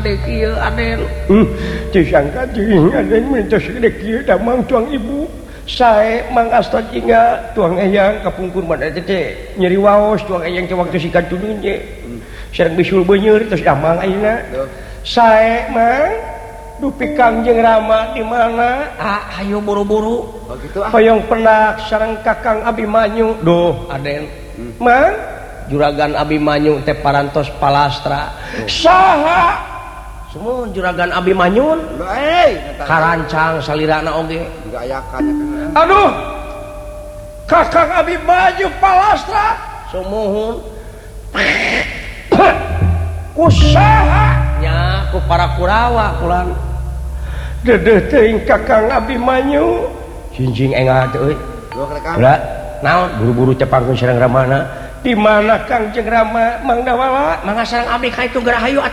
gede kieu Aden. Disangka jeung Aden minta gede kieu da mang tuang ibu. Sae mang asta jinga tuang eyang kapungkur mana teh nyeri waos tuang eyang teh waktu sikan tudun je. Sareng bisul beuneur terus amang ayeuna. Sae mang dupi Kangjeng Rama di mana? Ayo buru-buru. Oh gitu ah. Hoyong penak sareng Kakang Abimanyu. Duh, Aden. Mang Juragan Abimanyu teh parantos palastra. Saha? Semua Juragan Abimanyu. Karancang salirana oge. Gayakan. Aduh. Kakang Abimanyu palastra. Sumuhun. Kusaha nya ku para Kurawa kulan. Dedeh teuing Kakang Abimanyu. Jinjing engat euy. Ulah, naon buru-buru cepangkeun sareng Ramana. Di mana Kangjeng Rama Mang Dawala? Mangga sareng abdi ka itu geura hayu atuh.